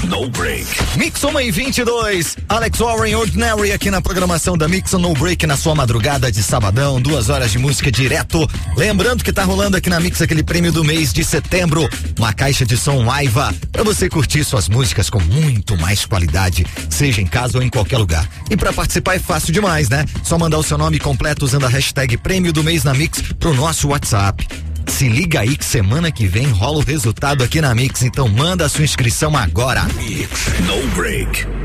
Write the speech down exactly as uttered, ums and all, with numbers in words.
No Break. Mix uma e vinte e dois. Alex Warren Ordinary aqui na programação da Mix No Break na sua madrugada de sabadão. Duas horas de música direto. Lembrando que tá rolando aqui na Mix aquele prêmio do mês de setembro. Uma caixa de som Aiva pra você curtir suas músicas com muito mais qualidade, seja em casa ou em qualquer lugar. E pra participar é fácil demais, né? Só mandar o seu nome completo usando a hashtag prêmio do mês na Mix pro nosso WhatsApp. Se liga aí que semana que vem rola o resultado aqui na Mix, então manda a sua inscrição agora. Mix No Break.